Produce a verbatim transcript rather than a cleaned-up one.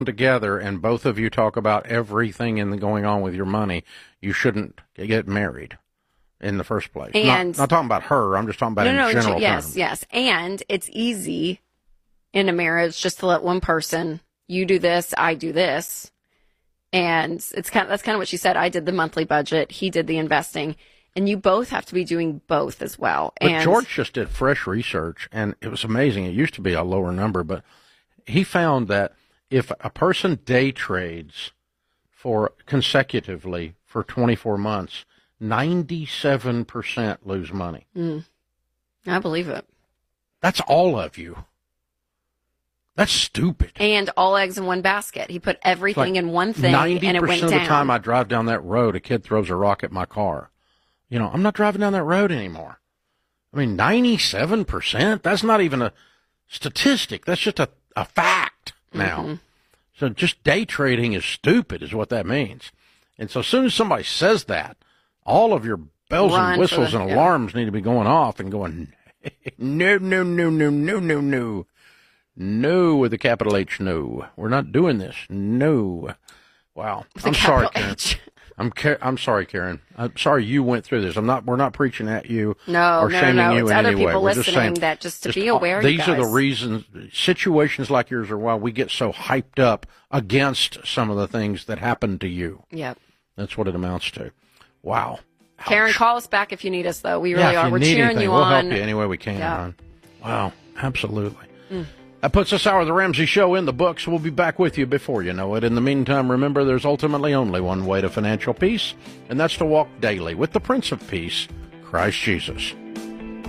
together and both of you talk about everything in the going on with your money, you shouldn't get married in the first place. And not, not talking about her. I'm just talking about no, in no, general yes, terms. yes. And it's easy in a marriage just to let one person, you do this, I do this. And it's kind of, that's kind of what she said. I did the monthly budget. He did the investing. And you both have to be doing both as well. But and George just did fresh research, and it was amazing. It used to be a lower number, but he found that if a person day trades for consecutively for twenty-four months, ninety-seven percent lose money. Mm, I believe it. That's all of you. That's stupid. And all eggs in one basket. He put everything like in one thing, and it went down. ninety percent of the time I drive down that road, a kid throws a rock at my car. You know, I'm not driving down that road anymore. I mean, ninety-seven percent? That's not even a statistic. That's just a, a fact now. Mm-hmm. So just day trading is stupid is what that means. And so as soon as somebody says that, all of your bells Run and whistles the, and yeah. alarms need to be going off and going, no, no, no, no, no, no, no. No with a capital H, no. We're not doing this. No. Wow. With I'm a sorry, capital Karen. H. I'm I'm sorry, Karen. I'm sorry you went through this. I'm not. We're not preaching at you no, or no, shaming no. you It's in other any way. people We're listening just saying that just to just, be aware. These you are guys. the reasons. Situations like yours are why we get so hyped up against some of the things that happen to you. Yep. That's what it amounts to. Wow. Ouch. Karen, call us back if you need us, though. We really yeah, are. you We're need cheering anything, you we'll on. help you any way we can. Yeah. Hon. Wow. Absolutely. Mm. That puts this hour of the Ramsey Show in the books. We'll be back with you before you know it. In the meantime, remember there's ultimately only one way to financial peace, and that's to walk daily with the Prince of Peace, Christ Jesus.